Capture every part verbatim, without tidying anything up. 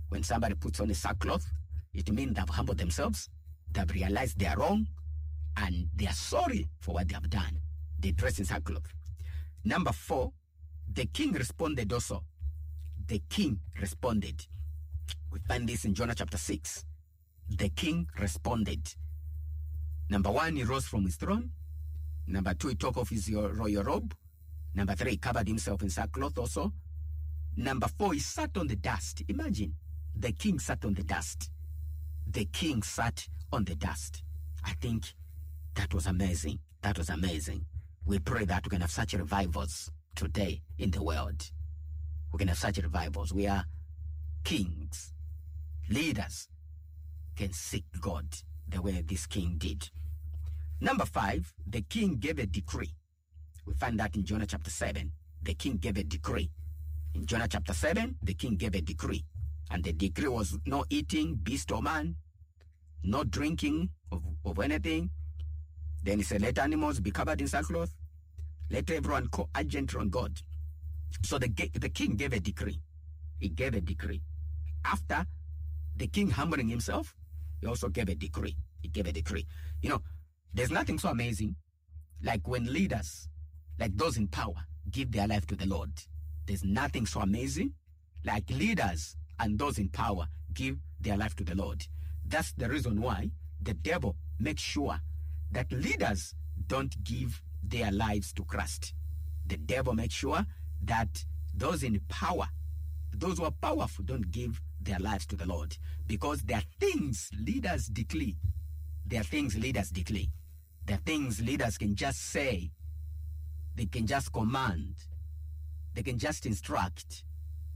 When somebody puts on a sackcloth, it means they've humbled themselves, they've realized they are wrong, and they are sorry for what they have done. They dress in sackcloth. Number four, the king responded also. The king responded. We find this in Jonah chapter six. The king responded. Number one, he rose from his throne. Number two, he took off his royal robe. Number three, he covered himself in sackcloth also. Number four, he sat on the dust. Imagine, the king sat on the dust. The king sat on the dust. I think that was amazing. That was amazing. We pray that we can have such revivals today in the world. We can have such revivals. We are kings, leaders can seek God the way this king did. Number five, the king gave a decree. We find that in Jonah chapter seven. The king gave a decree. In Jonah chapter seven, the king gave a decree. And the decree was no eating, beast or man, no drinking of, of anything. Then he said, let animals be covered in sackcloth. Let everyone call agent on God. So the, the king gave a decree. He gave a decree. After the king humbling himself, he also gave a decree. He gave a decree. You know, there's nothing so amazing like when leaders, like those in power, give their life to the Lord. There's nothing so amazing like leaders and those in power give their life to the Lord. That's the reason why the devil makes sure that leaders don't give their lives to Christ. The devil makes sure that those in power, those who are powerful, don't give their lives to the Lord, because there are things leaders declare. There are things leaders declare. There are things leaders can just say. They can just command. They can just instruct.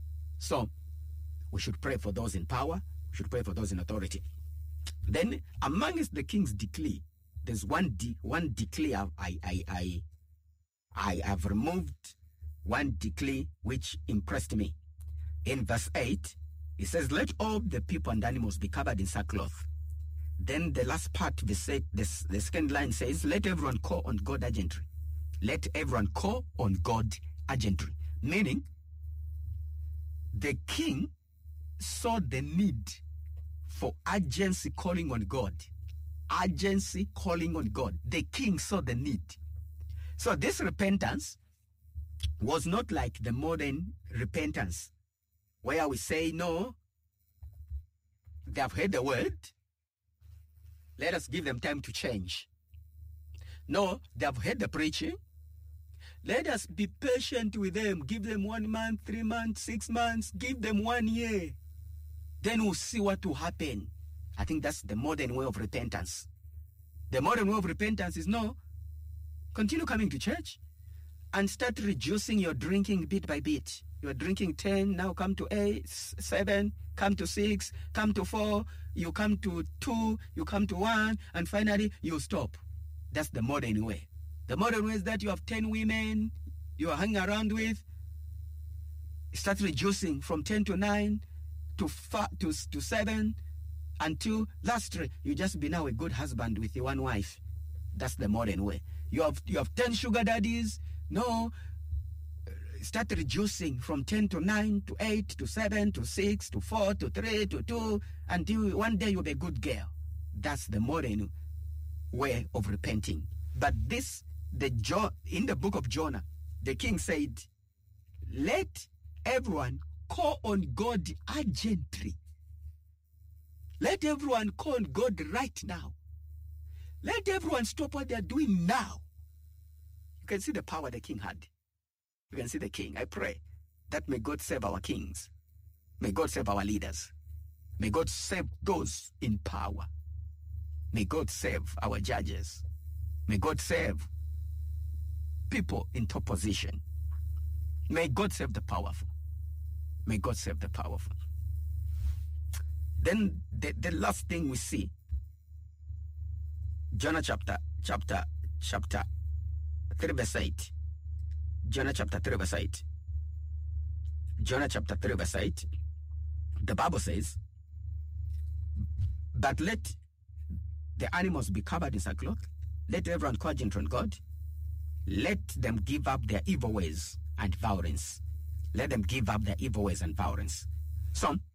So we should pray for those in power. We should pray for those in authority. Then amongst the king's decree, there's one de- one decree I I I I have removed. One decree which impressed me. In verse eight, it says, "Let all the people and animals be covered in sackcloth." Then the last part, the, se- the, the second line says, "Let everyone call on God urgently." Let everyone call on God urgently. Meaning, the king saw the need for urgency calling on God. Urgency calling on God. The king saw the need. So this repentance was not like the modern repentance, where we say, no, they have heard the word, let us give them time to change. No, they have heard the preaching, let us be patient with them, give them one month, three months, six months, give them one year. Then we'll see what will happen. I think that's the modern way of repentance. The modern way of repentance is, no, continue coming to church and start reducing your drinking bit by bit. You're drinking ten, now come to eight, seven, come to six, come to four, you come to two, you come to one, and finally you stop. That's the modern way. The modern way is that you have ten women you are hanging around with, start reducing from ten to nine to five, to, to seven, until lastly you just be now a good husband with your one wife. That's the modern way. You have you have ten sugar daddies. No, start reducing from ten to nine to eight to seven to six to four to three to two until one day you'll be a good girl. That's the modern way of repenting. But this, the jo- in the book of Jonah, the king said, let everyone call on God urgently. Let everyone call on God right now. Let everyone stop what they're doing now. You can see the power the king had. You can see the king. I pray that may God save our kings. May God save our leaders. May God save those in power. May God save our judges. May God save people in top position. May God save the powerful. May God save the powerful. Then the, the last thing we see, Jonah chapter chapter chapter three verse eight. Jonah chapter three verse eight. Jonah chapter three verse eight. The Bible says, but let the animals be covered in sackcloth. Let everyone call on God. Let them give up their evil ways and violence. Let them give up their evil ways and violence. So,